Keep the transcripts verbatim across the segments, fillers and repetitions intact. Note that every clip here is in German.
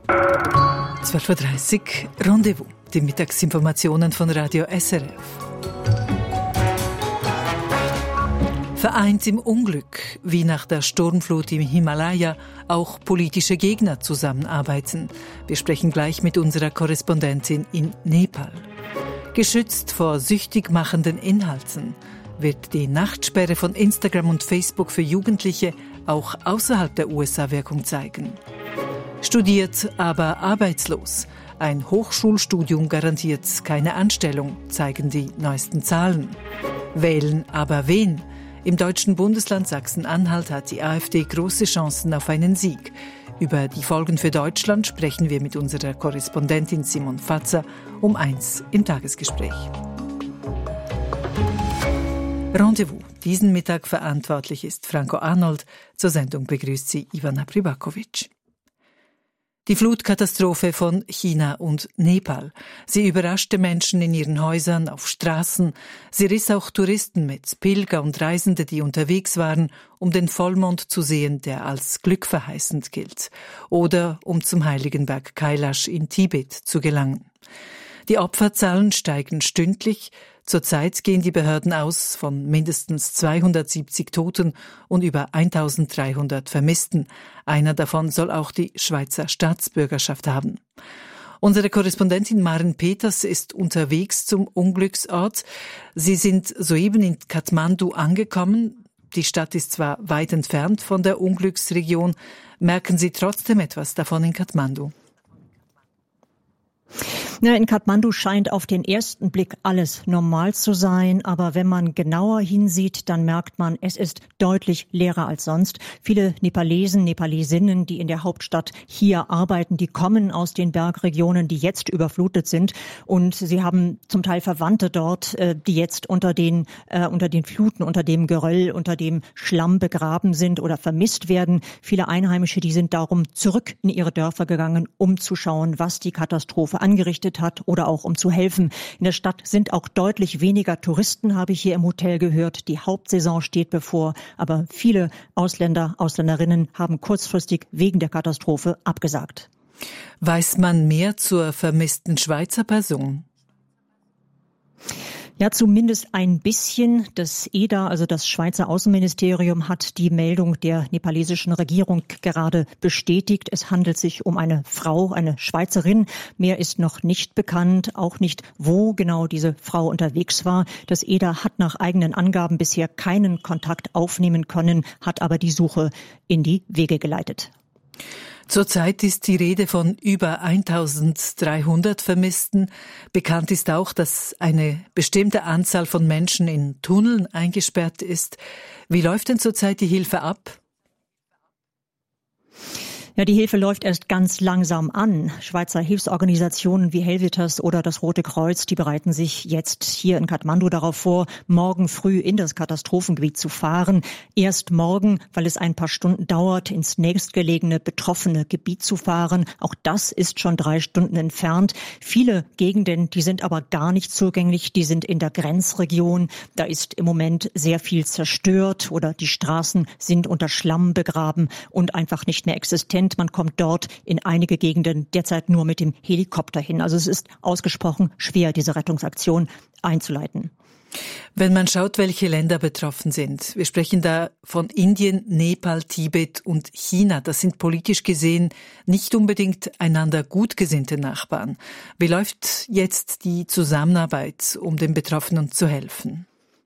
zwölf Uhr dreißig Rendezvous, die Mittagsinformationen von Radio S R F. Vereint im Unglück, wie nach der Sturmflut im Himalaya auch politische Gegner zusammenarbeiten. Wir sprechen gleich mit unserer Korrespondentin in Nepal. Geschützt vor süchtig machenden Inhalten wird die Nachtsperre von Instagram und Facebook für Jugendliche auch außerhalb der U S A Wirkung zeigen. Studiert, aber arbeitslos. Ein Hochschulstudium garantiert keine Anstellung, zeigen die neuesten Zahlen. Wählen aber wen? Im deutschen Bundesland Sachsen-Anhalt hat die AfD große Chancen auf einen Sieg. Über die Folgen für Deutschland sprechen wir mit unserer Korrespondentin Simon Fatzer um eins im Tagesgespräch. Rendezvous. Diesen Mittag verantwortlich ist Franco Arnold. Zur Sendung begrüßt sie Ivana Pribakovic. Die Flutkatastrophe von China und Nepal. Sie überraschte Menschen in ihren Häusern, auf Straßen. Sie riss auch Touristen mit, Pilger und Reisende, die unterwegs waren, um den Vollmond zu sehen, der als glückverheißend gilt. Oder um zum heiligen Berg Kailash in Tibet zu gelangen. Die Opferzahlen steigen stündlich. Zurzeit gehen die Behörden aus von mindestens zweihundertsiebzig Toten und über eintausenddreihundert Vermissten. Einer davon soll auch die Schweizer Staatsbürgerschaft haben. Unsere Korrespondentin Maren Peters ist unterwegs zum Unglücksort. Sie sind soeben in Kathmandu angekommen. Die Stadt ist zwar weit entfernt von der Unglücksregion. Merken Sie trotzdem etwas davon in Kathmandu? Ja, in Kathmandu scheint auf den ersten Blick alles normal zu sein, aber wenn man genauer hinsieht, dann merkt man, es ist deutlich leerer als sonst. Viele Nepalesen, Nepalesinnen, die in der Hauptstadt hier arbeiten, die kommen aus den Bergregionen, die jetzt überflutet sind, und sie haben zum Teil Verwandte dort, die jetzt unter den äh, unter den Fluten, unter dem Geröll, unter dem Schlamm begraben sind oder vermisst werden. Viele Einheimische, die sind darum zurück in ihre Dörfer gegangen, um zu schauen, was die Katastrophe angerichtet hat oder auch um zu helfen. In der Stadt sind auch deutlich weniger Touristen, habe ich hier im Hotel gehört. Die Hauptsaison steht bevor, aber viele Ausländer, Ausländerinnen haben kurzfristig wegen der Katastrophe abgesagt. Weiß man mehr zur vermissten Schweizer Person? Ja, zumindest ein bisschen. Das E D A, also das Schweizer Außenministerium, hat die Meldung der nepalesischen Regierung gerade bestätigt. Es handelt sich um eine Frau, eine Schweizerin. Mehr ist noch nicht bekannt, auch nicht, wo genau diese Frau unterwegs war. Das E D A hat nach eigenen Angaben bisher keinen Kontakt aufnehmen können, hat aber die Suche in die Wege geleitet. Zurzeit ist die Rede von über eintausenddreihundert Vermissten. Bekannt ist auch, dass eine bestimmte Anzahl von Menschen in Tunneln eingesperrt ist. Wie läuft denn zurzeit die Hilfe ab? Ja, die Hilfe läuft erst ganz langsam an. Schweizer Hilfsorganisationen wie Helvetas oder das Rote Kreuz, die bereiten sich jetzt hier in Kathmandu darauf vor, morgen früh in das Katastrophengebiet zu fahren. Erst morgen, weil es ein paar Stunden dauert, ins nächstgelegene betroffene Gebiet zu fahren. Auch das ist schon drei Stunden entfernt. Viele Gegenden, die sind aber gar nicht zugänglich. Die sind in der Grenzregion. Da ist im Moment sehr viel zerstört oder die Straßen sind unter Schlamm begraben und einfach nicht mehr existent. Man kommt dort in einige Gegenden derzeit nur mit dem Helikopter hin. Also es ist ausgesprochen schwer, diese Rettungsaktion einzuleiten. Wenn man schaut, welche Länder betroffen sind, wir sprechen da von Indien, Nepal, Tibet und China. Das sind politisch gesehen nicht unbedingt einander gut gesinnte Nachbarn. Wie läuft jetzt die Zusammenarbeit, um den Betroffenen zu helfen?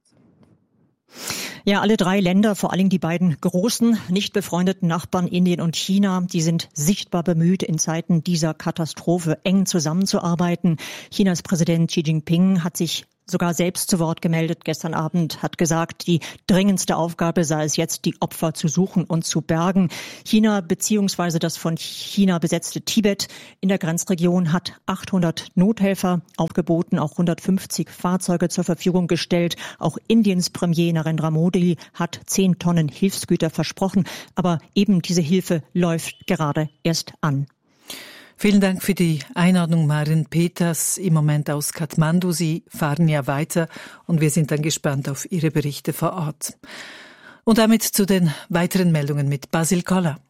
Ja, alle drei Länder, vor allem die beiden großen, nicht befreundeten Nachbarn Indien und China, die sind sichtbar bemüht, in Zeiten dieser Katastrophe eng zusammenzuarbeiten. Chinas Präsident Xi Jinping hat sich sogar selbst zu Wort gemeldet gestern Abend, hat gesagt, die dringendste Aufgabe sei es jetzt, die Opfer zu suchen und zu bergen. China bzw. das von China besetzte Tibet in der Grenzregion hat achthundert Nothelfer aufgeboten, auch hundertfünfzig Fahrzeuge zur Verfügung gestellt. Auch Indiens Premier Narendra Modi hat zehn Tonnen Hilfsgüter versprochen. Aber eben diese Hilfe läuft gerade erst an. Vielen Dank für die Einordnung, Maren Peters, im Moment aus Kathmandu. Sie fahren ja weiter und wir sind dann gespannt auf Ihre Berichte vor Ort. Und damit zu den weiteren Meldungen mit Basil Koller.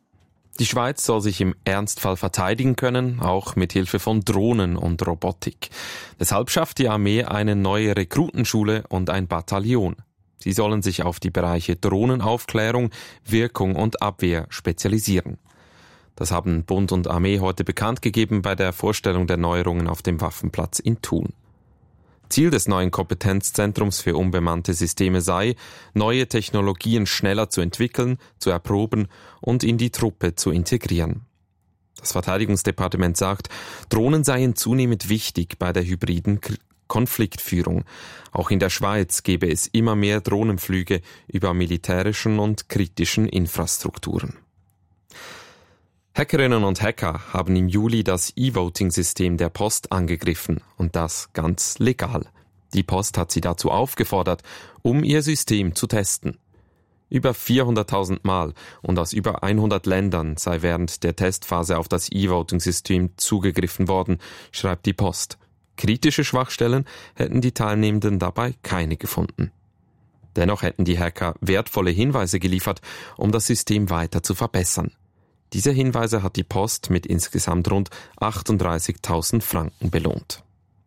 Die Schweiz soll sich im Ernstfall verteidigen können, auch mit Hilfe von Drohnen und Robotik. Deshalb schafft die Armee eine neue Rekrutenschule und ein Bataillon. Sie sollen sich auf die Bereiche Drohnenaufklärung, Wirkung und Abwehr spezialisieren. Das haben Bund und Armee heute bekannt gegeben bei der Vorstellung der Neuerungen auf dem Waffenplatz in Thun. Ziel des neuen Kompetenzzentrums für unbemannte Systeme sei, neue Technologien schneller zu entwickeln, zu erproben und in die Truppe zu integrieren. Das Verteidigungsdepartement sagt, Drohnen seien zunehmend wichtig bei der hybriden K- Konfliktführung. Auch in der Schweiz gebe es immer mehr Drohnenflüge über militärischen und kritischen Infrastrukturen. Hackerinnen und Hacker haben im Juli das E-Voting-System der Post angegriffen und das ganz legal. Die Post hat sie dazu aufgefordert, um ihr System zu testen. Über vierhunderttausend Mal und aus über hundert Ländern sei während der Testphase auf das E-Voting-System zugegriffen worden, schreibt die Post. Kritische Schwachstellen hätten die Teilnehmenden dabei keine gefunden. Dennoch hätten die Hacker wertvolle Hinweise geliefert, um das System weiter zu verbessern. Diese Hinweise hat die Post mit insgesamt rund achtunddreißigtausend Franken belohnt.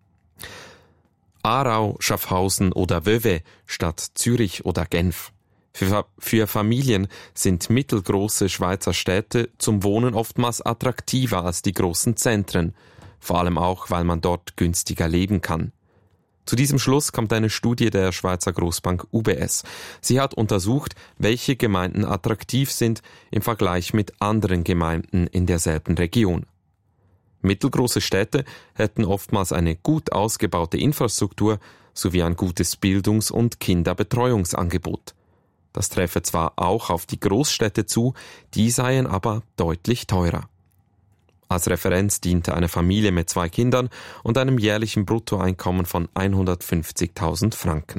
Aarau, Schaffhausen oder Vevey statt Zürich oder Genf. Für, für Familien sind mittelgroße Schweizer Städte zum Wohnen oftmals attraktiver als die großen Zentren, vor allem auch, weil man dort günstiger leben kann. Zu diesem Schluss kommt eine Studie der Schweizer Grossbank U B S. Sie hat untersucht, welche Gemeinden attraktiv sind im Vergleich mit anderen Gemeinden in derselben Region. Mittelgroße Städte hätten oftmals eine gut ausgebaute Infrastruktur sowie ein gutes Bildungs- und Kinderbetreuungsangebot. Das treffe zwar auch auf die Großstädte zu, die seien aber deutlich teurer. Als Referenz diente eine Familie mit zwei Kindern und einem jährlichen Bruttoeinkommen von hundertfünfzigtausend Franken.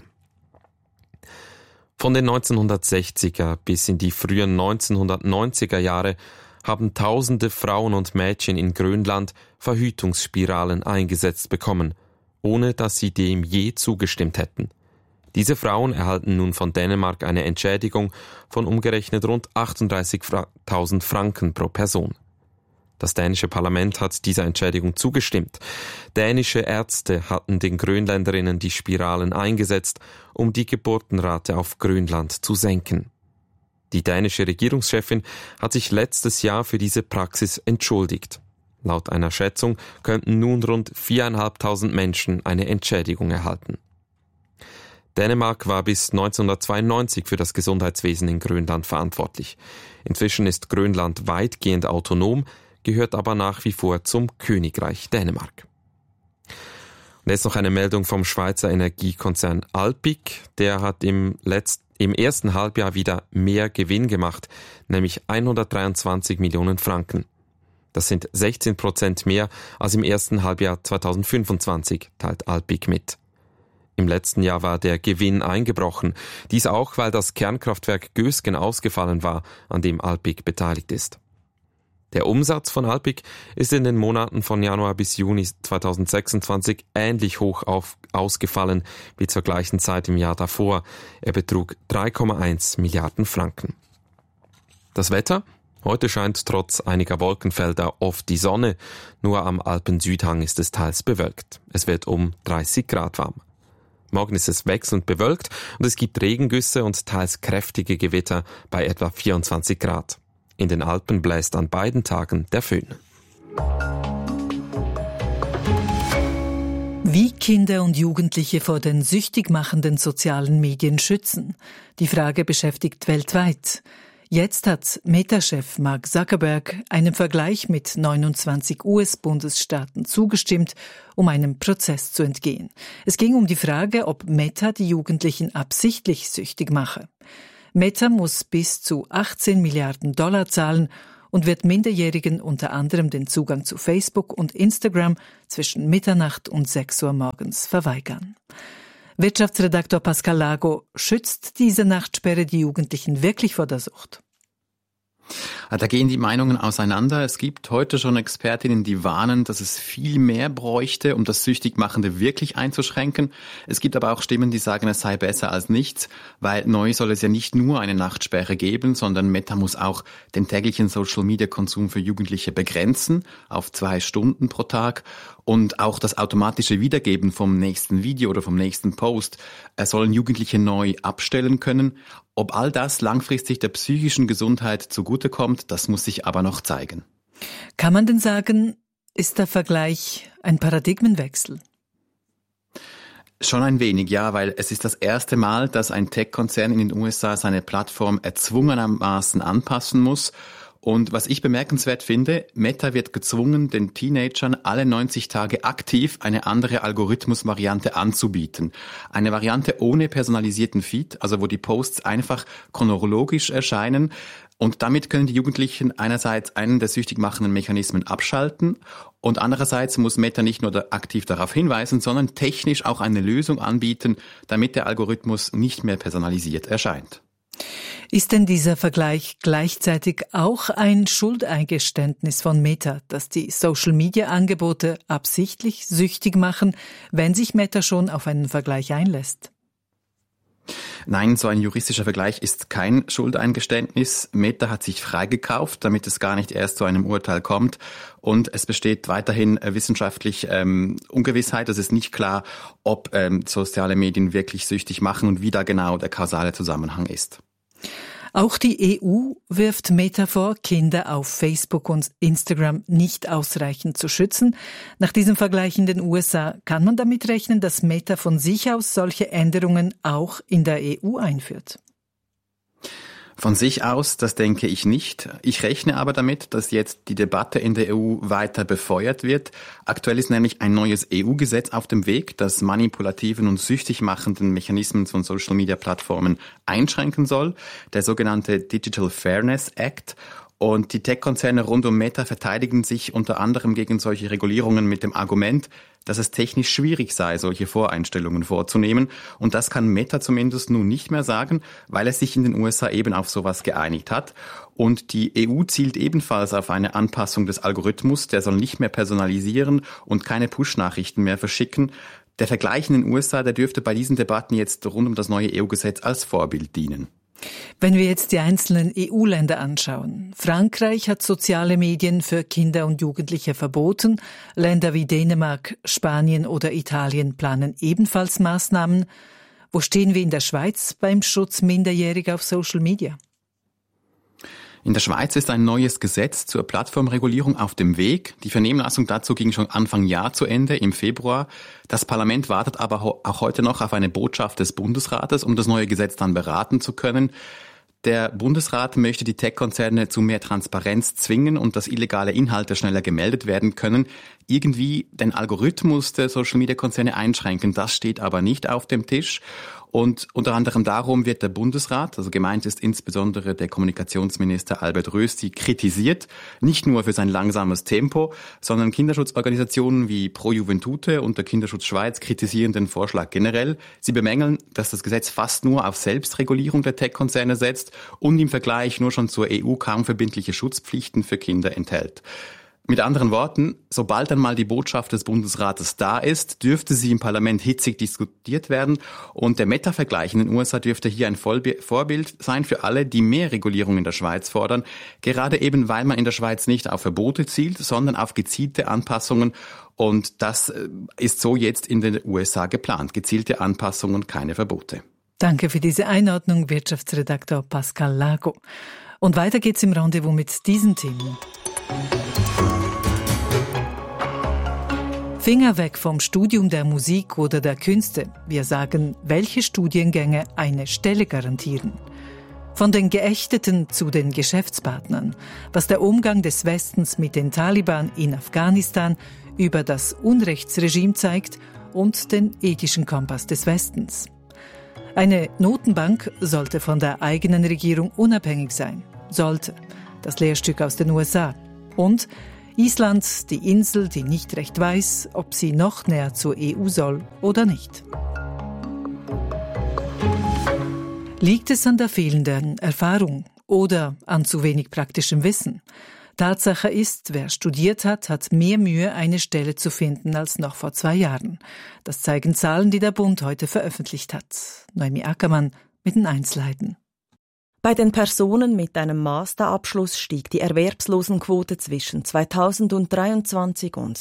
Von den neunzehnhundertsechziger bis in die frühen neunzehnhundertneunziger Jahre haben tausende Frauen und Mädchen in Grönland Verhütungsspiralen eingesetzt bekommen, ohne dass sie dem je zugestimmt hätten. Diese Frauen erhalten nun von Dänemark eine Entschädigung von umgerechnet rund achtunddreißigtausend Franken pro Person. Das dänische Parlament hat dieser Entschädigung zugestimmt. Dänische Ärzte hatten den Grönländerinnen die Spiralen eingesetzt, um die Geburtenrate auf Grönland zu senken. Die dänische Regierungschefin hat sich letztes Jahr für diese Praxis entschuldigt. Laut einer Schätzung könnten nun rund viertausendfünfhundert Menschen eine Entschädigung erhalten. Dänemark war bis neunzehnhundertzweiundneunzig für das Gesundheitswesen in Grönland verantwortlich. Inzwischen ist Grönland weitgehend autonom, gehört aber nach wie vor zum Königreich Dänemark. Und jetzt noch eine Meldung vom Schweizer Energiekonzern Alpiq. Der hat im, Letzt-, im ersten Halbjahr wieder mehr Gewinn gemacht, nämlich hundertdreiundzwanzig Millionen Franken. Das sind sechzehn Prozent mehr als im ersten Halbjahr zweitausendfünfundzwanzig, teilt Alpiq mit. Im letzten Jahr war der Gewinn eingebrochen. Dies auch, weil das Kernkraftwerk Gösgen ausgefallen war, an dem Alpiq beteiligt ist. Der Umsatz von Alpiq ist in den Monaten von Januar bis Juni zweitausendsechsundzwanzig ähnlich hoch auf, ausgefallen wie zur gleichen Zeit im Jahr davor. Er betrug drei Komma eins Milliarden Franken. Das Wetter? Heute scheint trotz einiger Wolkenfelder oft die Sonne. Nur am Alpensüdhang ist es teils bewölkt. Es wird um dreißig Grad warm. Morgen ist es wechselnd bewölkt und es gibt Regengüsse und teils kräftige Gewitter bei etwa vierundzwanzig Grad. In den Alpen bläst an beiden Tagen der Föhn. Wie Kinder und Jugendliche vor den süchtig machenden sozialen Medien schützen? Die Frage beschäftigt weltweit. Jetzt hat Meta-Chef Mark Zuckerberg einem Vergleich mit neunundzwanzig U S-Bundesstaaten zugestimmt, um einem Prozess zu entgehen. Es ging um die Frage, ob Meta die Jugendlichen absichtlich süchtig mache. Meta muss bis zu achtzehn Milliarden Dollar zahlen und wird Minderjährigen unter anderem den Zugang zu Facebook und Instagram zwischen Mitternacht und sechs Uhr morgens verweigern. Wirtschaftsredaktor Pascal Lago, schützt diese Nachtsperre die Jugendlichen wirklich vor der Sucht? Da gehen die Meinungen auseinander. Es gibt heute schon Expertinnen, die warnen, dass es viel mehr bräuchte, um das Süchtigmachende wirklich einzuschränken. Es gibt aber auch Stimmen, die sagen, es sei besser als nichts, weil neu soll es ja nicht nur eine Nachtsperre geben, sondern Meta muss auch den täglichen Social-Media-Konsum für Jugendliche begrenzen auf zwei Stunden pro Tag. Und auch das automatische Wiedergeben vom nächsten Video oder vom nächsten Post sollen Jugendliche neu abstellen können. Ob all das langfristig der psychischen Gesundheit zugutekommt, das muss sich aber noch zeigen. Kann man denn sagen, ist der Vergleich ein Paradigmenwechsel? Schon ein wenig, ja, weil es ist das erste Mal, dass ein Tech-Konzern in den U S A seine Plattform erzwungenermaßen anpassen muss. Und was ich bemerkenswert finde, Meta wird gezwungen, den Teenagern alle neunzig Tage aktiv eine andere Algorithmusvariante anzubieten. Eine Variante ohne personalisierten Feed, also wo die Posts einfach chronologisch erscheinen. Und damit können die Jugendlichen einerseits einen der süchtig machenden Mechanismen abschalten und andererseits muss Meta nicht nur aktiv darauf hinweisen, sondern technisch auch eine Lösung anbieten, damit der Algorithmus nicht mehr personalisiert erscheint. Ist denn dieser Vergleich gleichzeitig auch ein Schuldeingeständnis von Meta, dass die Social-Media-Angebote absichtlich süchtig machen, wenn sich Meta schon auf einen Vergleich einlässt? Nein, so ein juristischer Vergleich ist kein Schuldeingeständnis. Meta hat sich freigekauft, damit es gar nicht erst zu einem Urteil kommt. Und es besteht weiterhin wissenschaftlich ähm, Ungewissheit. Es ist nicht klar, ob ähm, soziale Medien wirklich süchtig machen und wie da genau der kausale Zusammenhang ist. Auch die E U wirft Meta vor, Kinder auf Facebook und Instagram nicht ausreichend zu schützen. Nach diesem Vergleich in den U S A kann man damit rechnen, dass Meta von sich aus solche Änderungen auch in der E U einführt. Von sich aus, das denke ich nicht. Ich rechne aber damit, dass jetzt die Debatte in der E U weiter befeuert wird. Aktuell ist nämlich ein neues E U-Gesetz auf dem Weg, das manipulativen und süchtig machenden Mechanismen von Social-Media-Plattformen einschränken soll, der sogenannte Digital Fairness Act. Und die Tech-Konzerne rund um Meta verteidigen sich unter anderem gegen solche Regulierungen mit dem Argument, dass es technisch schwierig sei, solche Voreinstellungen vorzunehmen. Und das kann Meta zumindest nun nicht mehr sagen, weil es sich in den U S A eben auf sowas geeinigt hat. Und die E U zielt ebenfalls auf eine Anpassung des Algorithmus. Der soll nicht mehr personalisieren und keine Push-Nachrichten mehr verschicken. Der Vergleich in den U S A, der dürfte bei diesen Debatten jetzt rund um das neue E U-Gesetz als Vorbild dienen. Wenn wir jetzt die einzelnen E U-Länder anschauen. Frankreich hat soziale Medien für Kinder und Jugendliche verboten. Länder wie Dänemark, Spanien oder Italien planen ebenfalls Maßnahmen. Wo stehen wir in der Schweiz beim Schutz Minderjähriger auf Social Media? In der Schweiz ist ein neues Gesetz zur Plattformregulierung auf dem Weg. Die Vernehmlassung dazu ging schon Anfang Jahr zu Ende, im Februar. Das Parlament wartet aber auch heute noch auf eine Botschaft des Bundesrates, um das neue Gesetz dann beraten zu können. Der Bundesrat möchte die Tech-Konzerne zu mehr Transparenz zwingen und dass illegale Inhalte schneller gemeldet werden können. Irgendwie den Algorithmus der Social-Media-Konzerne einschränken, das steht aber nicht auf dem Tisch. Und unter anderem darum wird der Bundesrat, also gemeint ist insbesondere der Kommunikationsminister Albert Rösti, kritisiert, nicht nur für sein langsames Tempo, sondern Kinderschutzorganisationen wie Pro Juventute und der Kinderschutz Schweiz kritisieren den Vorschlag generell. Sie bemängeln, dass das Gesetz fast nur auf Selbstregulierung der Tech-Konzerne setzt und im Vergleich nur schon zur E U kaum verbindliche Schutzpflichten für Kinder enthält. Mit anderen Worten, sobald einmal die Botschaft des Bundesrates da ist, dürfte sie im Parlament hitzig diskutiert werden und der Meta-Vergleich in den U S A dürfte hier ein Vorbild sein für alle, die mehr Regulierung in der Schweiz fordern, gerade eben weil man in der Schweiz nicht auf Verbote zielt, sondern auf gezielte Anpassungen und das ist so jetzt in den U S A geplant, gezielte Anpassungen, keine Verbote. Danke für diese Einordnung, Wirtschaftsredaktor Pascal Lago. Und weiter geht's im Rendezvous mit diesen Themen. Finger weg vom Studium der Musik oder der Künste. Wir sagen, welche Studiengänge eine Stelle garantieren. Von den Geächteten zu den Geschäftspartnern. Was der Umgang des Westens mit den Taliban in Afghanistan über das Unrechtsregime zeigt und den ethischen Kompass des Westens. Eine Notenbank sollte von der eigenen Regierung unabhängig sein. Sollte. Das Lehrstück aus den U S A. Und Island, die Insel, die nicht recht weiß, ob sie noch näher zur E U soll oder nicht. Liegt es an der fehlenden Erfahrung oder an zu wenig praktischem Wissen. Tatsache ist, wer studiert hat, hat mehr Mühe, eine Stelle zu finden als noch vor zwei Jahren. Das zeigen Zahlen, die der Bund heute veröffentlicht hat. Noemi Ackermann mit den Einzelheiten. Bei den Personen mit einem Masterabschluss stieg die Erwerbslosenquote zwischen zweitausenddreiundzwanzig und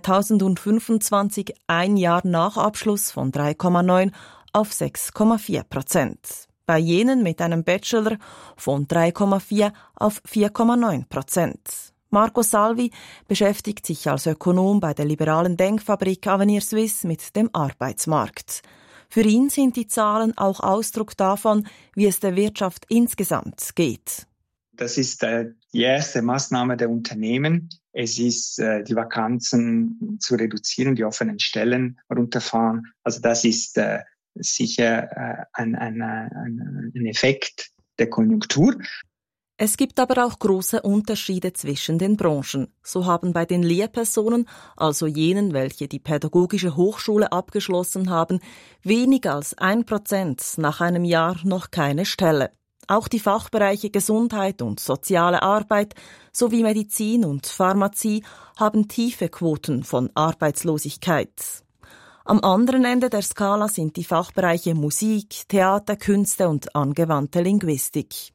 zweitausendfünfundzwanzig, ein Jahr nach Abschluss, von drei Komma neun auf sechs Komma vier Prozent. Bei jenen mit einem Bachelor von drei Komma vier auf vier Komma neun Prozent. Marco Salvi beschäftigt sich als Ökonom bei der liberalen Denkfabrik Avenir Suisse mit dem Arbeitsmarkt. Für ihn sind die Zahlen auch Ausdruck davon, wie es der Wirtschaft insgesamt geht. Das ist äh, die erste Maßnahme der Unternehmen. Es ist, äh, die Vakanzen zu reduzieren, die offenen Stellen runterfahren. Also das ist äh, sicher äh, ein, ein, ein, ein Effekt der Konjunktur. Es gibt aber auch große Unterschiede zwischen den Branchen. So haben bei den Lehrpersonen, also jenen, welche die pädagogische Hochschule abgeschlossen haben, weniger als ein Prozent nach einem Jahr noch keine Stelle. Auch die Fachbereiche Gesundheit und soziale Arbeit sowie Medizin und Pharmazie haben tiefe Quoten von Arbeitslosigkeit. Am anderen Ende der Skala sind die Fachbereiche Musik, Theater, Künste und angewandte Linguistik.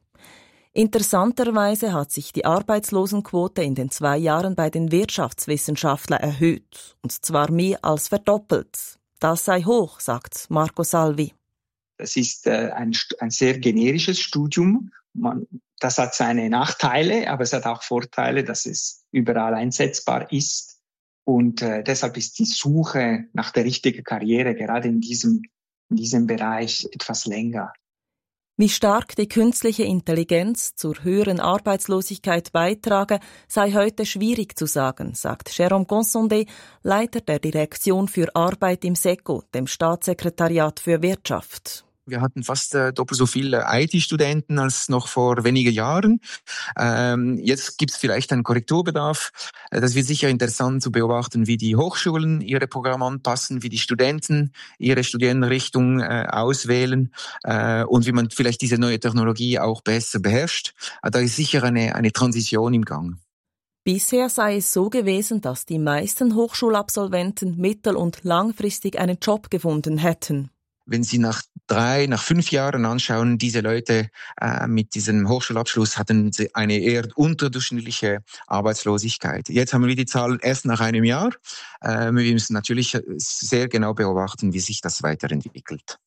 Interessanterweise hat sich die Arbeitslosenquote in den zwei Jahren bei den Wirtschaftswissenschaftlern erhöht, und zwar mehr als verdoppelt. Das sei hoch, sagt Marco Salvi. Das ist äh, ein, ein sehr generisches Studium. Man, das hat seine Nachteile, aber es hat auch Vorteile, dass es überall einsetzbar ist. Und äh, deshalb ist die Suche nach der richtigen Karriere gerade in diesem, in diesem Bereich etwas länger. Wie stark die künstliche Intelligenz zur höheren Arbeitslosigkeit beitrage, sei heute schwierig zu sagen, sagt Jérôme Gonsondé, Leiter der Direktion für Arbeit im SECO, dem Staatssekretariat für Wirtschaft. Wir hatten fast äh, doppelt so viele I T-Studenten als noch vor wenigen Jahren. Ähm, jetzt gibt es vielleicht einen Korrekturbedarf. Äh, das wird sicher interessant zu beobachten, wie die Hochschulen ihre Programme anpassen, wie die Studenten ihre Studienrichtung äh, auswählen äh, und wie man vielleicht diese neue Technologie auch besser beherrscht. Äh, da ist sicher eine, eine Transition im Gang. Bisher sei es so gewesen, dass die meisten Hochschulabsolventen mittel- und langfristig einen Job gefunden hätten. Wenn Sie nach drei, nach fünf Jahren anschauen, diese Leute äh, mit diesem Hochschulabschluss hatten sie eine eher unterdurchschnittliche Arbeitslosigkeit. Jetzt haben wir die Zahl erst nach einem Jahr. Äh, wir müssen natürlich sehr genau beobachten, wie sich das weiterentwickelt.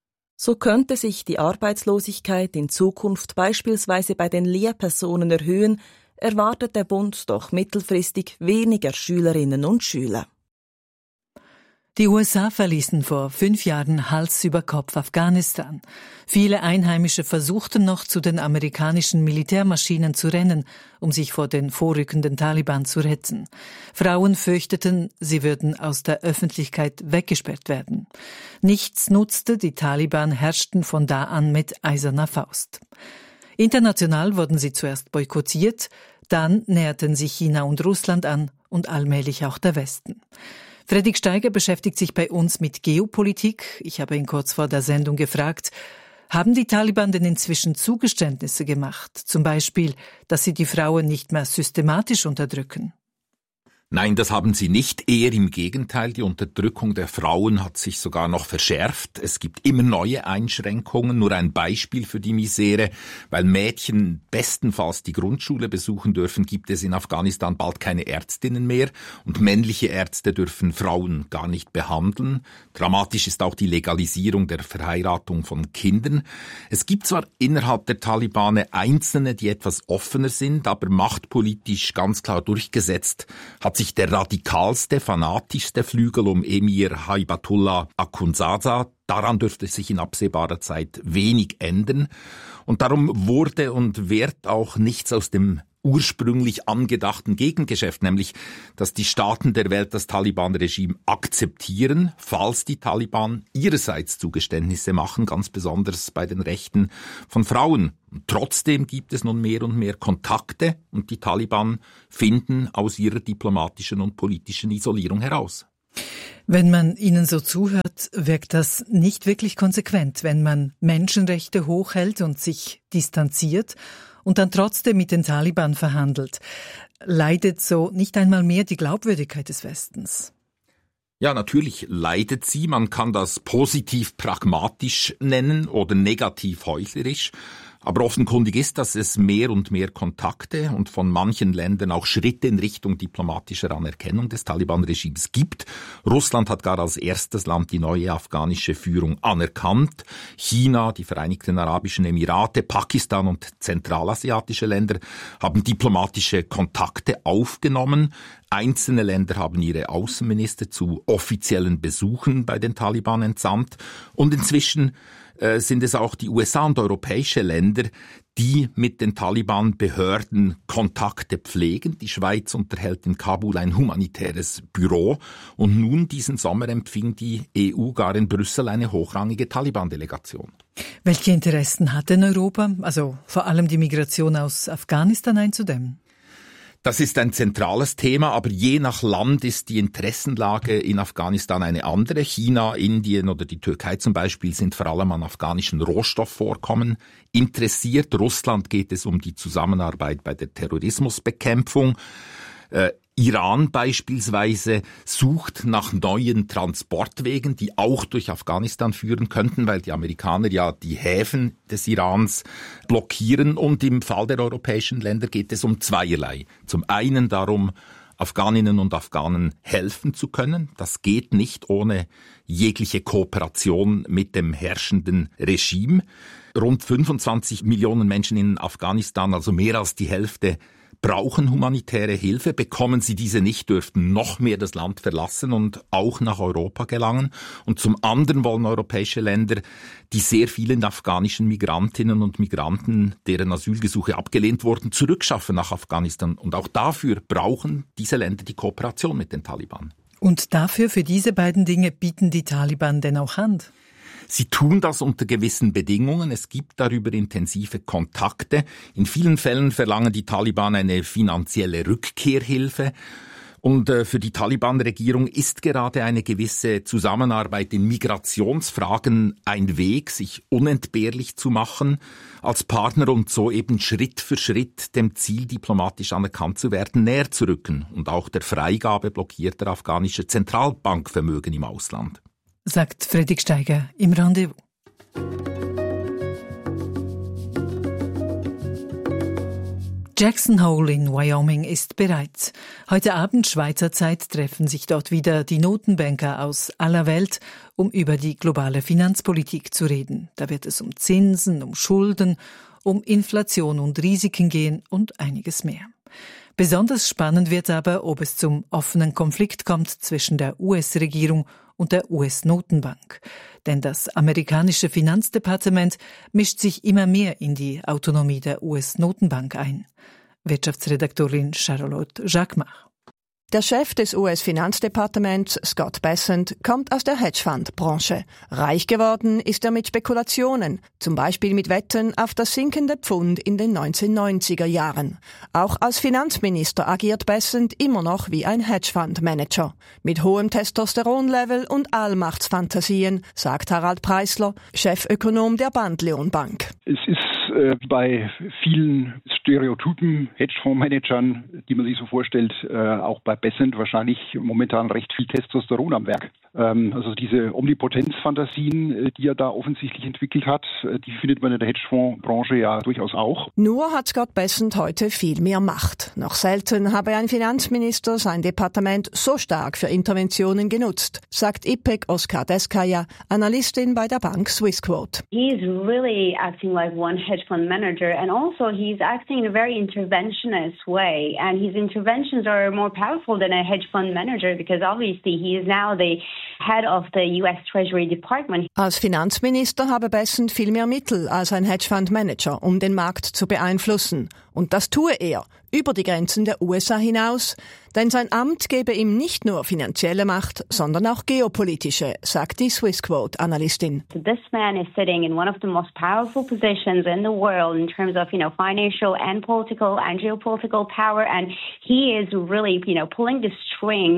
So könnte sich die Arbeitslosigkeit in Zukunft beispielsweise bei den Lehrpersonen erhöhen, erwartet der Bund doch mittelfristig weniger Schülerinnen und Schüler. Die U S A verließen vor fünf Jahren Hals über Kopf Afghanistan. Viele Einheimische versuchten noch, zu den amerikanischen Militärmaschinen zu rennen, um sich vor den vorrückenden Taliban zu retten. Frauen fürchteten, sie würden aus der Öffentlichkeit weggesperrt werden. Nichts nutzte, die Taliban herrschten von da an mit eiserner Faust. International wurden sie zuerst boykottiert, dann näherten sich China und Russland an und allmählich auch der Westen. Fredrik Steiger beschäftigt sich bei uns mit Geopolitik. Ich habe ihn kurz vor der Sendung gefragt, haben die Taliban denn inzwischen Zugeständnisse gemacht? Zum Beispiel, dass sie die Frauen nicht mehr systematisch unterdrücken? Nein, das haben sie nicht. Eher im Gegenteil. Die Unterdrückung der Frauen hat sich sogar noch verschärft. Es gibt immer neue Einschränkungen. Nur ein Beispiel für die Misere. Weil Mädchen bestenfalls die Grundschule besuchen dürfen, gibt es in Afghanistan bald keine Ärztinnen mehr. Und männliche Ärzte dürfen Frauen gar nicht behandeln. Dramatisch ist auch die Legalisierung der Verheiratung von Kindern. Es gibt zwar innerhalb der Talibane Einzelne, die etwas offener sind, aber machtpolitisch ganz klar durchgesetzt hat sich der radikalste, fanatischste Flügel um Emir Haibatullah Akhundzada. Daran dürfte sich in absehbarer Zeit wenig ändern. Und darum wurde und wird auch nichts aus dem ursprünglich angedachten Gegengeschäft, nämlich, dass die Staaten der Welt das Taliban-Regime akzeptieren, falls die Taliban ihrerseits Zugeständnisse machen, ganz besonders bei den Rechten von Frauen. Und trotzdem gibt es nun mehr und mehr Kontakte und die Taliban finden aus ihrer diplomatischen und politischen Isolierung heraus. Wenn man ihnen so zuhört, wirkt das nicht wirklich konsequent, wenn man Menschenrechte hochhält und sich distanziert und dann trotzdem mit den Taliban verhandelt. Leidet so nicht einmal mehr die Glaubwürdigkeit des Westens? Ja, natürlich leidet sie. Man kann das positiv pragmatisch nennen oder negativ heuchlerisch. Aber offenkundig ist, dass es mehr und mehr Kontakte und von manchen Ländern auch Schritte in Richtung diplomatischer Anerkennung des Taliban-Regimes gibt. Russland hat gar als erstes Land die neue afghanische Führung anerkannt. China, die Vereinigten Arabischen Emirate, Pakistan und zentralasiatische Länder haben diplomatische Kontakte aufgenommen. Einzelne Länder haben ihre Außenminister zu offiziellen Besuchen bei den Taliban entsandt. Und inzwischen sind es auch die U S A und europäische Länder, die mit den Taliban-Behörden Kontakte pflegen. Die Schweiz unterhält in Kabul ein humanitäres Büro. Und nun diesen Sommer empfing die E U gar in Brüssel eine hochrangige Taliban-Delegation. Welche Interessen hat denn Europa, also vor allem die Migration aus Afghanistan, einzudämmen? Das ist ein zentrales Thema, aber je nach Land ist die Interessenlage in Afghanistan eine andere. China, Indien oder die Türkei zum Beispiel sind vor allem an afghanischen Rohstoffvorkommen interessiert. Russland geht es um die Zusammenarbeit bei der Terrorismusbekämpfung. Äh, Iran beispielsweise sucht nach neuen Transportwegen, die auch durch Afghanistan führen könnten, weil die Amerikaner ja die Häfen des Irans blockieren. Und im Fall der europäischen Länder geht es um zweierlei. Zum einen darum, Afghaninnen und Afghanen helfen zu können. Das geht nicht ohne jegliche Kooperation mit dem herrschenden Regime. Rund fünfundzwanzig Millionen Menschen in Afghanistan, also mehr als die Hälfte, brauchen humanitäre Hilfe. Bekommen sie diese nicht, dürften noch mehr das Land verlassen und auch nach Europa gelangen. Und zum anderen wollen europäische Länder die sehr vielen afghanischen Migrantinnen und Migranten, deren Asylgesuche abgelehnt wurden, zurückschaffen nach Afghanistan. Und auch dafür brauchen diese Länder die Kooperation mit den Taliban. Und dafür, für diese beiden Dinge, bieten die Taliban denn auch Hand? Sie tun das unter gewissen Bedingungen. Es gibt darüber intensive Kontakte. In vielen Fällen verlangen die Taliban eine finanzielle Rückkehrhilfe. Und äh, für die Taliban-Regierung ist gerade eine gewisse Zusammenarbeit in Migrationsfragen ein Weg, sich unentbehrlich zu machen als Partner und so eben Schritt für Schritt dem Ziel, diplomatisch anerkannt zu werden, näher zu rücken und auch der Freigabe blockierter afghanischer Zentralbankvermögen im Ausland. Sagt Fredrik Steiger im Rendezvous. Jackson Hole in Wyoming ist bereit. Heute Abend Schweizer Zeit treffen sich dort wieder die Notenbanker aus aller Welt, um über die globale Finanzpolitik zu reden. Da wird es um Zinsen, um Schulden, um Inflation und Risiken gehen und einiges mehr. Besonders spannend wird aber, ob es zum offenen Konflikt kommt zwischen der U S-Regierung und der U S-Notenbank. Denn das amerikanische Finanzdepartement mischt sich immer mehr in die Autonomie der U S-Notenbank ein. Wirtschaftsredaktorin Charlotte Jacquemart. Der Chef des U S-Finanzdepartements, Scott Bessent, kommt aus der Hedgefonds-Branche. Reich geworden ist er mit Spekulationen, zum Beispiel mit Wetten auf das sinkende Pfund in den neunzehnhundertneunziger Jahren. Auch als Finanzminister agiert Bessent immer noch wie ein Hedgefonds-Manager. Mit hohem Testosteronlevel und Allmachtsfantasien, sagt Harald Preisler, Chefökonom der Bandleon Bank. Es ist äh, bei vielen Stereotypen Hedgefondsmanagern, die man sich so vorstellt, äh, auch bei Bessent wahrscheinlich momentan recht viel Testosteron am Werk. Ähm, also diese Omnipotenzfantasien, die er da offensichtlich entwickelt hat, die findet man in der Hedgefondsbranche ja durchaus auch. Nur hat Scott Bessent heute viel mehr Macht. Noch selten habe ein Finanzminister sein Departement so stark für Interventionen genutzt, sagt Ipek Oskar-Deskaya, Analystin bei der Bank Swissquote. He's really acting like one hedge fund manager, and also he's acting in a very interventionist way, and his interventions are more powerful than a hedge fund manager because obviously he is now the head of the U S Treasury Department. Als Finanzminister habe Bessent viel mehr Mittel als ein Hedgefondsmanager, um den Markt zu beeinflussen. Und das tue er über die Grenzen der U S A hinaus, denn sein Amt gebe ihm nicht nur finanzielle Macht, sondern auch geopolitische, sagt die Swissquote-Analystin. This man is sitting in one of the most powerful positions in the world in terms of, you know, financial and political and geopolitical power, and he is really, you know, pulling the strings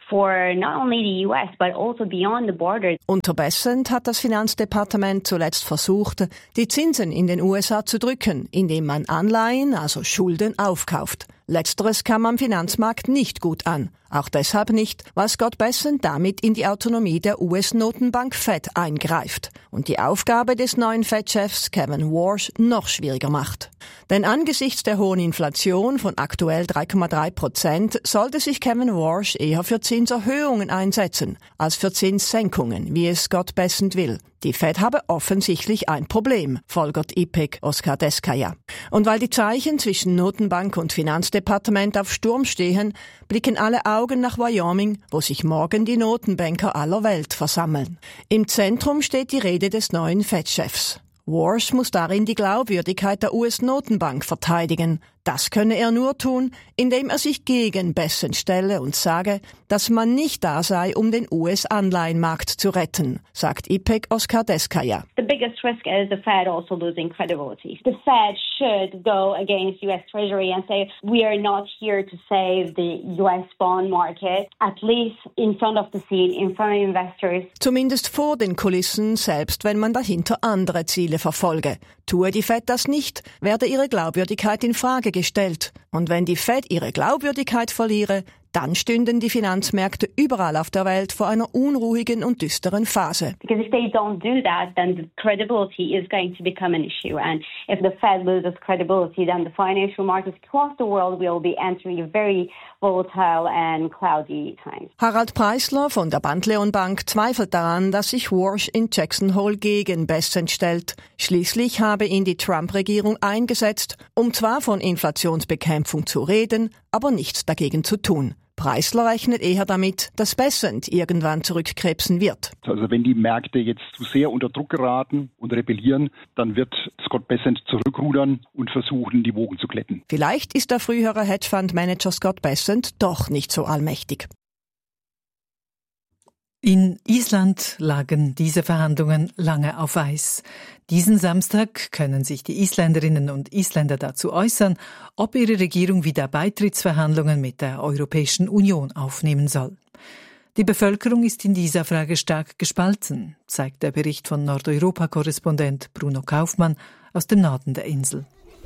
for not only the U S but also beyond the border. Unter Bessent hat das Finanzdepartement zuletzt versucht, die Zinsen in den U S A zu drücken, indem man Anleihen, also Schulden, aufkauft. Letzteres kam am Finanzmarkt nicht gut an. Auch deshalb nicht, weil Scott Bessent damit in die Autonomie der U S-Notenbank Fed eingreift und die Aufgabe des neuen Fed-Chefs Kevin Warsh noch schwieriger macht. Denn angesichts der hohen Inflation von aktuell drei Komma drei Prozent sollte sich Kevin Warsh eher für Zinserhöhungen einsetzen, als für Zinssenkungen, wie es Scott Bessent will. Die Fed habe offensichtlich ein Problem, folgert Ipek Oskardeskaya. Und weil die Zeichen zwischen Notenbank und Finanzdepartement auf Sturm stehen, blicken alle Augen nach Wyoming, wo sich morgen die Notenbanker aller Welt versammeln. Im Zentrum steht die Rede des neuen Fed-Chefs. Warsh muss darin die Glaubwürdigkeit der U S-Notenbank verteidigen. Das könne er nur tun, indem er sich gegen Bessent stelle und sage, dass man nicht da sei, um den U S-Anleihenmarkt zu retten, sagt Ipek Oskardeskaya. The biggest risk is the Fed also losing credibility. The Fed should go against U S Treasury and say, we are not here to save the U S bond market, at least in front of the scene, in front of investors. Zumindest vor den Kulissen, selbst wenn man dahinter andere Ziele verfolge. Tue die Fed das nicht, werde ihre Glaubwürdigkeit in Frage gestellt. Und wenn die Fed ihre Glaubwürdigkeit verliere, dann stünden die Finanzmärkte überall auf der Welt vor einer unruhigen und düsteren Phase. Because if they don't do that, then the credibility is going to become an issue. And if the Fed loses credibility, then the financial markets across the world will be entering a very volatile and cloudy times. Harald Preisler von der Bandleon Bank zweifelt daran, dass sich Warsh in Jackson Hole gegen Bessent stellt. Schließlich habe ihn die Trump-Regierung eingesetzt, um zwar von Inflationsbekämpfung zu reden, aber nichts dagegen zu tun. Preisler rechnet eher damit, dass Bessent irgendwann zurückkrebsen wird. Also wenn die Märkte jetzt zu sehr unter Druck geraten und rebellieren, dann wird Scott Bessent zurückrudern und versuchen, die Wogen zu glätten. Vielleicht ist der frühere Hedgefondsmanager Scott Bessent doch nicht so allmächtig. In Island lagen diese Verhandlungen lange auf Eis. Diesen Samstag können sich die Isländerinnen und Isländer dazu äußern, ob ihre Regierung wieder Beitrittsverhandlungen mit der Europäischen Union aufnehmen soll. Die Bevölkerung ist in dieser Frage stark gespalten, zeigt der Bericht von Nordeuropa-Korrespondent Bruno Kaufmann aus dem Norden der Insel.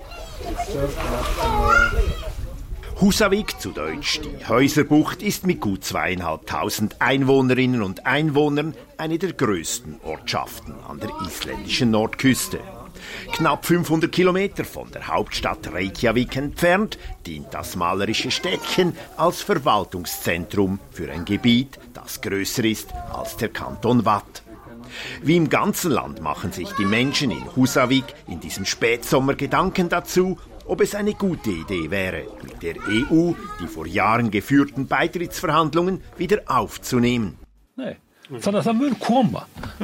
Húsavík, zu Deutsch die Häuserbucht, ist mit gut zweieinhalbtausend Einwohnerinnen und Einwohnern eine der größten Ortschaften an der isländischen Nordküste. Knapp fünfhundert Kilometer von der Hauptstadt Reykjavik entfernt dient das malerische Städtchen als Verwaltungszentrum für ein Gebiet, das größer ist als der Kanton Vatt. Wie im ganzen Land machen sich die Menschen in Húsavík in diesem Spätsommer Gedanken dazu, ob es eine gute Idee wäre, mit der E U die vor Jahren geführten Beitrittsverhandlungen wieder aufzunehmen. Nee. Þannig að það mun koma.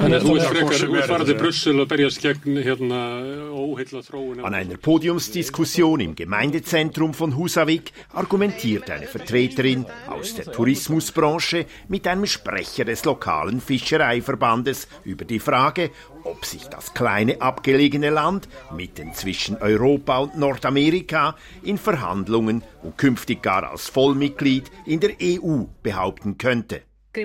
An einer Podiumsdiskussion im Gemeindezentrum von Húsavík argumentiert eine Vertreterin aus der Tourismusbranche mit einem Sprecher des lokalen Fischereiverbandes über die Frage, ob sich das kleine abgelegene Land mitten zwischen Europa und Nordamerika in Verhandlungen und künftig gar als Vollmitglied in der E U behaupten könnte. Die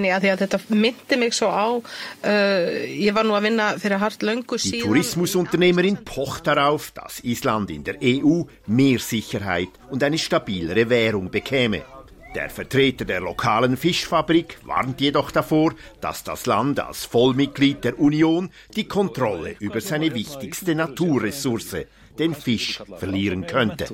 Tourismusunternehmerin pocht darauf, dass Island in der E U mehr Sicherheit und eine stabilere Währung bekäme. Der Vertreter der lokalen Fischfabrik warnt jedoch davor, dass das Land als Vollmitglied der Union die Kontrolle über seine wichtigste Naturressource, den Fisch, verlieren könnte.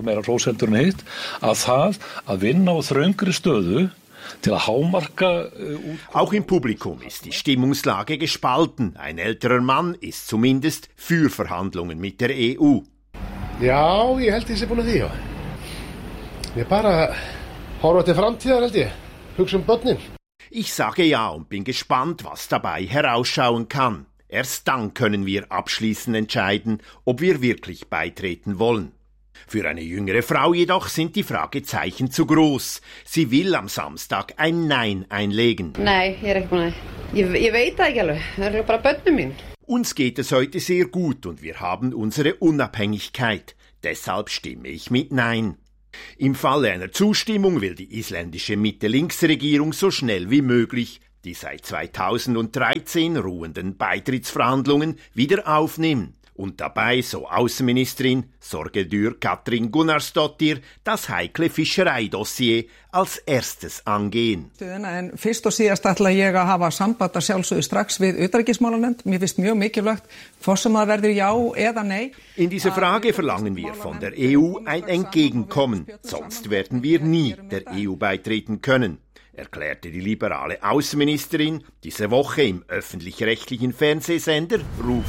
Auch im Publikum ist die Stimmungslage gespalten. Ein älterer Mann ist zumindest für Verhandlungen mit der E U. Ja, ég held ég sé búin að því, já. Ég bara horfa til framtíðar, held ég. Hugsa um börnin. Ich sage ja und bin gespannt, was dabei herausschauen kann. Erst dann können wir abschließend entscheiden, ob wir wirklich beitreten wollen. Für eine jüngere Frau jedoch sind die Fragezeichen zu groß. Sie will am Samstag ein Nein einlegen. Nei, ég er ekki búin að. Ég, ég veit það ekki alveg. Það eru bara börnin mín. Uns geht es heute sehr gut und wir haben unsere Unabhängigkeit. Deshalb stimme ich mit Nein. Im Falle einer Zustimmung will die isländische Mitte-Links-Regierung so schnell wie möglich die seit zweitausenddreizehn ruhenden Beitrittsverhandlungen wieder aufnehmen und dabei, so Außenministerin Sorgedur Katrin Gunnarsdottir, das heikle Fischereidossier als erstes angehen. En fyrst og síðast ætla ég að hafa samband að sjálfsögðu strax við utanríkismálanefnd. Mér finnst mjög mikilvægt, hvort sem það verður já eða nei. In dieser Frage verlangen wir von der E U ein Entgegenkommen, sonst werden wir nie der E U beitreten können, erklärte die liberale Außenministerin diese Woche im öffentlich-rechtlichen Fernsehsender Ruf.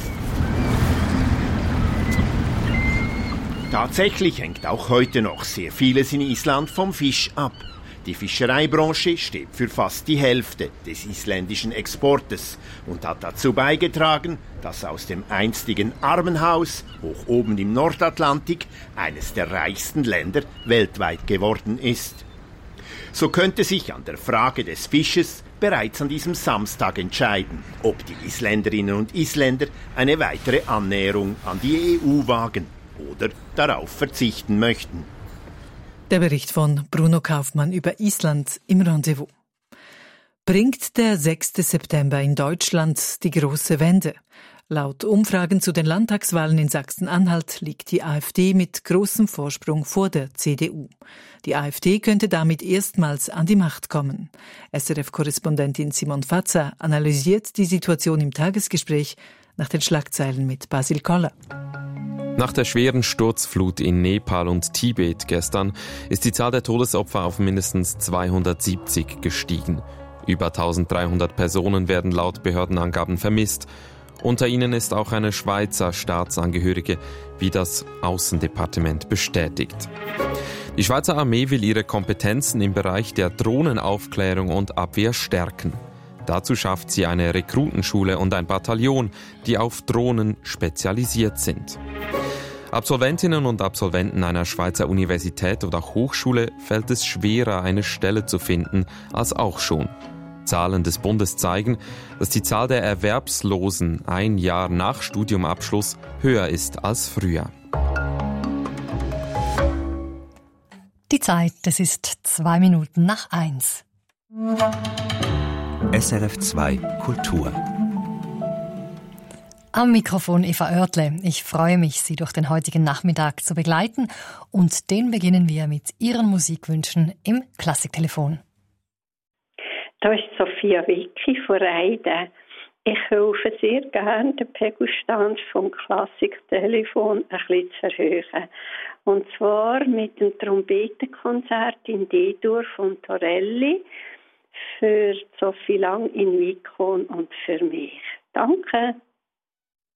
Tatsächlich hängt auch heute noch sehr vieles in Island vom Fisch ab. Die Fischereibranche steht für fast die Hälfte des isländischen Exportes und hat dazu beigetragen, dass aus dem einstigen Armenhaus hoch oben im Nordatlantik eines der reichsten Länder weltweit geworden ist. So könnte sich an der Frage des Fisches bereits an diesem Samstag entscheiden, ob die Isländerinnen und Isländer eine weitere Annäherung an die E U wagen oder darauf verzichten möchten. Der Bericht von Bruno Kaufmann über Island im Rendezvous. Bringt der sechste September in Deutschland die große Wende? Laut Umfragen zu den Landtagswahlen in Sachsen-Anhalt liegt die AfD mit großem Vorsprung vor der C D U. Die AfD könnte damit erstmals an die Macht kommen. S R F-Korrespondentin Simon Fatzer analysiert die Situation im Tagesgespräch nach den Schlagzeilen mit Basil Koller. Nach der schweren Sturzflut in Nepal und Tibet gestern ist die Zahl der Todesopfer auf mindestens zweihundertsiebzig gestiegen. Über eintausenddreihundert Personen werden laut Behördenangaben vermisst. Unter ihnen ist auch eine Schweizer Staatsangehörige, wie das Außendepartement bestätigt. Die Schweizer Armee will ihre Kompetenzen im Bereich der Drohnenaufklärung und Abwehr stärken. Dazu schafft sie eine Rekrutenschule und ein Bataillon, die auf Drohnen spezialisiert sind. Absolventinnen und Absolventen einer Schweizer Universität oder Hochschule fällt es schwerer, eine Stelle zu finden, als auch schon. Zahlen des Bundes zeigen, dass die Zahl der Erwerbslosen ein Jahr nach Studiumabschluss höher ist als früher. Die Zeit, es ist zwei Minuten nach eins. S R F zwei Kultur. Am Mikrofon Eva Oertle. Ich freue mich, Sie durch den heutigen Nachmittag zu begleiten. Und den beginnen wir mit Ihren Musikwünschen im Klassiktelefon. Da ist Sophia Wicki von Reiden. Ich helfe sehr gerne, den Pegelstand vom Klassiktelefon ein bisschen zu erhöhen. Und zwar mit dem Trompetenkonzert in D-Dur von Torelli für Sophie Lang in Vikon und für mich. Danke.